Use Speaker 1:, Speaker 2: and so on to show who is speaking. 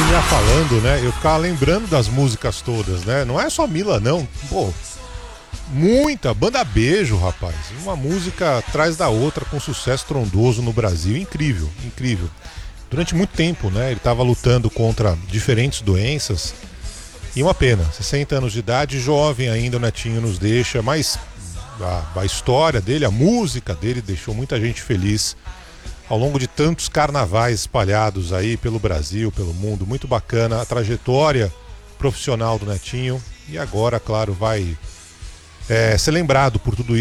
Speaker 1: ia falando, né? Eu ficava lembrando das músicas todas, né? Não é só Mila, não. Pô, muita banda Beijo, rapaz. Uma música atrás da outra com sucesso trondoso no Brasil. Incrível, incrível. Durante muito tempo, né? Ele estava lutando contra diferentes doenças. E uma pena, 60 anos de idade, jovem ainda, o Netinho nos deixa, mas a história dele, a música dele deixou muita gente feliz ao longo de tantos carnavais espalhados aí pelo Brasil, pelo mundo. Muito bacana a trajetória profissional do Netinho. E agora, claro, vai ser lembrado por tudo isso.